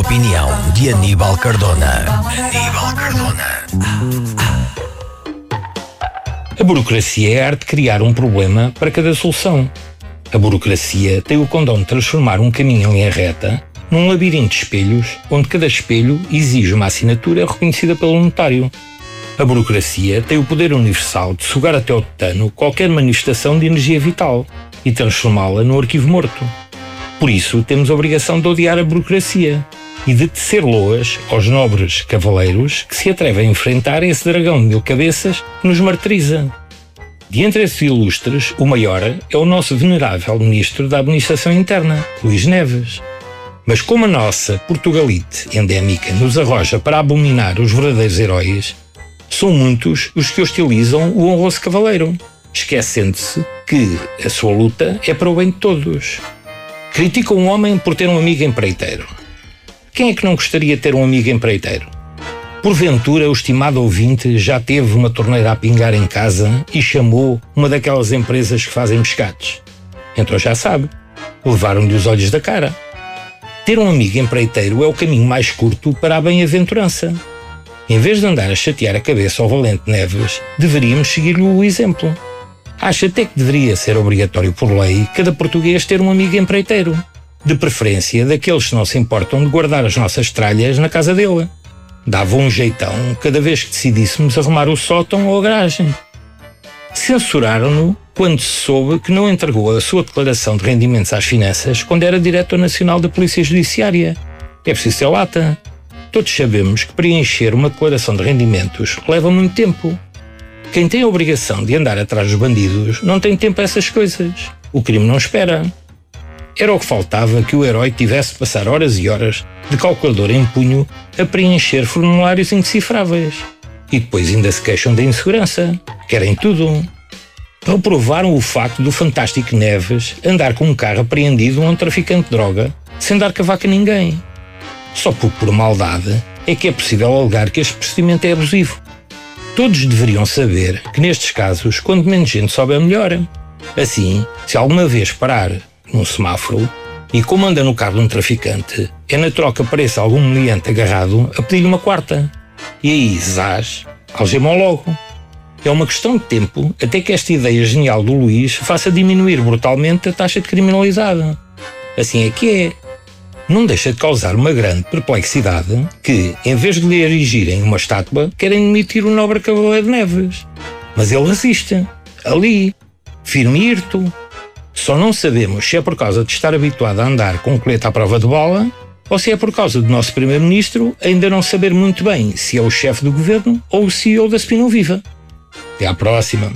opinião de Aníbal Cardona. A burocracia é a arte de criar um problema para cada solução. A burocracia tem o condão de transformar um caminho em linha reta num labirinto de espelhos, onde cada espelho exige uma assinatura reconhecida pelo notário. A burocracia tem o poder universal de sugar até ao tutano qualquer manifestação de energia vital e transformá-la no arquivo morto. Por isso, temos a obrigação de odiar a burocracia e de tecer loas aos nobres cavaleiros que se atrevem a enfrentar esse dragão de 1000 cabeças que nos martiriza. De entre esses ilustres, o maior é o nosso venerável Ministro da Administração Interna, Luís Neves. Mas como a nossa Portugalite endémica nos arroja para abominar os verdadeiros heróis, são muitos os que hostilizam o honroso cavaleiro, esquecendo-se que a sua luta é para o bem de todos. Critica um homem por ter um amigo empreiteiro. Quem é que não gostaria de ter um amigo empreiteiro? Porventura, o estimado ouvinte já teve uma torneira a pingar em casa e chamou uma daquelas empresas que fazem pescados. Então já sabe, levaram-lhe os olhos da cara. Ter um amigo empreiteiro é o caminho mais curto para a bem-aventurança. Em vez de andar a chatear a cabeça ao valente Neves, deveríamos seguir-lhe o exemplo. Acho até que deveria ser obrigatório por lei cada português ter um amigo empreiteiro, de preferência daqueles que não se importam de guardar as nossas tralhas na casa dele. Dava um jeitão cada vez que decidíssemos arrumar o sótão ou a garagem. Censuraram-no quando se soube que não entregou a sua declaração de rendimentos às finanças quando era Diretor Nacional da Polícia Judiciária. É preciso ter lata. Todos sabemos que preencher uma declaração de rendimentos leva muito tempo. Quem tem a obrigação de andar atrás dos bandidos não tem tempo a essas coisas. O crime não espera. Era o que faltava que o herói tivesse de passar horas e horas de calculadora em punho a preencher formulários indecifráveis. E depois ainda se queixam da insegurança. Querem tudo. Reprovaram o facto do fantástico Neves andar com um carro apreendido a um traficante de droga sem dar cavaco a ninguém. Só por maldade é que é possível alegar que este procedimento é abusivo. Todos deveriam saber que nestes casos, quanto menos gente sobe, é melhor. Assim, se alguma vez parar num semáforo e como anda no carro de um traficante, é natural que apareça algum meliante agarrado a pedir-lhe uma quarta. E aí, zás, algemam logo. É uma questão de tempo até que esta ideia genial do Luís faça diminuir brutalmente a taxa de criminalidade. Assim é que é. Não deixa de causar uma grande perplexidade que, em vez de lhe erigirem uma estátua, querem demitir o nobre Cavaleiro Neves. Mas ele resiste, ali, firme e hirto. Só não sabemos se é por causa de estar habituado a andar com o colete à prova de bala ou se é por causa do nosso Primeiro-Ministro ainda não saber muito bem se é o chefe do governo ou o CEO da Spinão Viva. Até à próxima.